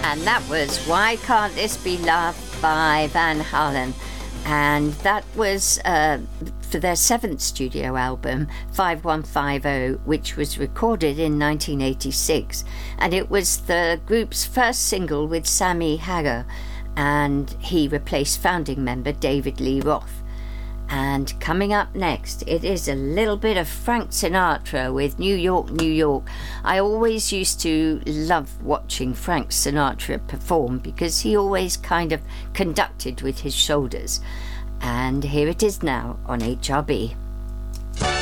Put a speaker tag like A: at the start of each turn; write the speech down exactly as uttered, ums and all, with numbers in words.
A: And that was Why Can't This Be Love by Van Halen. And that was uh, for their seventh studio album, five one five zero, which was recorded in nineteen eighty-six. And it was the group's first single with Sammy Hagar, and he replaced founding member David Lee Roth. And coming up next, it is a little bit of Frank Sinatra with New York, New York. I always used to love watching Frank Sinatra perform because he always kind of conducted with his shoulders. And here it is now on H R B.